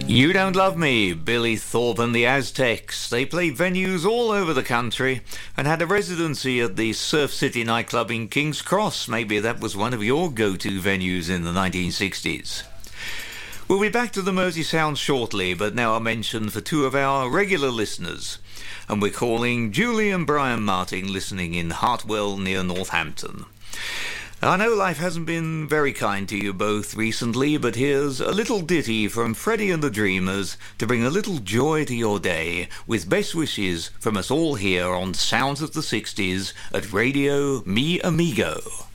You Don't Love Me, Billy Thorpe and the Aztecs. They played venues all over the country and had a residency at the Surf City nightclub in King's Cross. Maybe that was one of your go-to venues in the 1960s. We'll be back to the Mersey Sound shortly, but now a mention for two of our regular listeners. And we're calling Julie and Brian Martin, listening in Hartwell near Northampton. I know life hasn't been very kind to you both recently, but here's a little ditty from Freddie and the Dreamers to bring a little joy to your day, with best wishes from us all here on Sounds of the 60s at Radio Mi Amigo.